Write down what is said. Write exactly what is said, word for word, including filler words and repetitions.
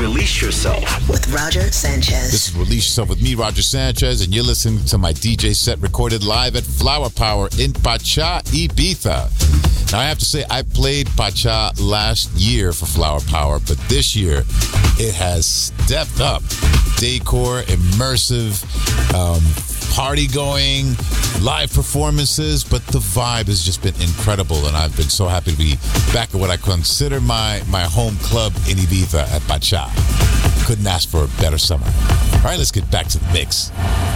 Release Yourself with Roger Sanchez. This is Release Yourself with me, Roger Sanchez, and you're listening to my D J set recorded live at Flower Power in Pacha, Ibiza. Now, I have to say, I played Pacha last year for Flower Power, but this year it has stepped up. Decor, immersive, um, party going, live performances, but the vibe has just been incredible, and I've been so happy to be back at what I consider my, my home club in Ibiza at Pacha. Couldn't ask for a better summer. All right, let's get back to the mix.